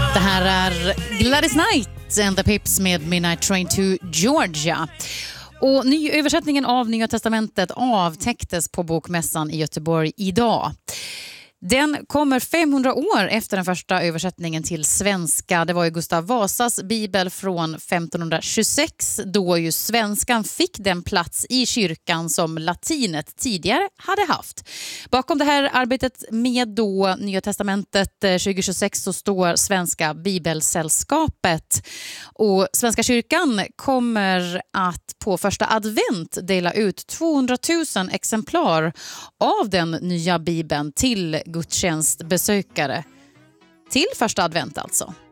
Det här är Gladys Knight and the Pips med Midnight Train to Georgia. Och översättningen av Nya Testamentet avtäcktes på Bokmässan i Göteborg idag. Den kommer 500 år efter den första översättningen till svenska. Det var ju Gustav Vasas bibel från 1526 då ju svenskan fick den plats i kyrkan som latinet tidigare hade haft. Bakom det här arbetet med då Nya Testamentet 2026 så står Svenska Bibelsällskapet. Och Svenska kyrkan kommer att på första advent dela ut 200 000 exemplar av den nya bibeln till gudstjänstbesökare till första advent alltså.